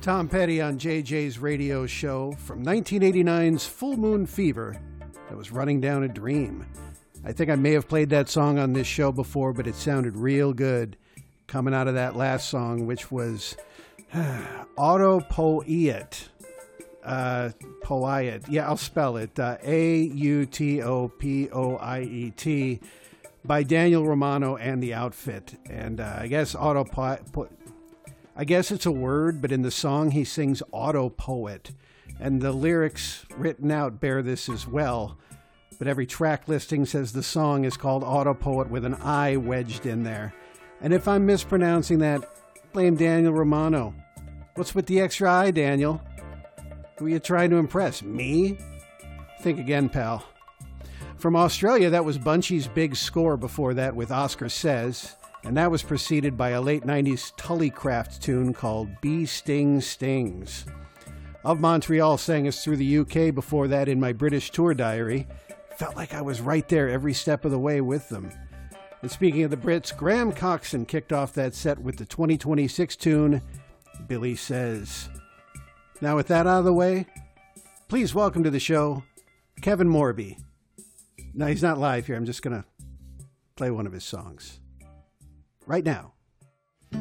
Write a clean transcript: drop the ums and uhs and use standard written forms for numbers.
Tom Petty on JJ's radio show from 1989's Full Moon Fever that was running down a dream. I think I may have played that song on this show before, but it sounded real good coming out of that last song, which was Autopoiet. Poiet. Yeah, I'll spell it. Autopoiet by Daniel Romano and the Outfit. And I guess I guess it's a word, but in the song he sings auto poet. And the lyrics written out bear this as well. But every track listing says the song is called Auto Poet with an I wedged in there. And if I'm mispronouncing that, blame Daniel Romano. What's with the extra I, Daniel? Who are you trying to impress? Me? Think again, pal. From Australia, that was Bunchy's big score before that with Oscar Says. And that was preceded by a late 90s Tullycraft tune called Bee Sting Stings. Of Montreal sang us through the UK before that in my British tour diary. Felt like I was right there every step of the way with them. And speaking of the Brits, Graham Coxon kicked off that set with the 2026 tune, Billy Says. Now with that out of the way, please welcome to the show, Kevin Morby. No, he's not live here. I'm just going to play one of his songs. Right now.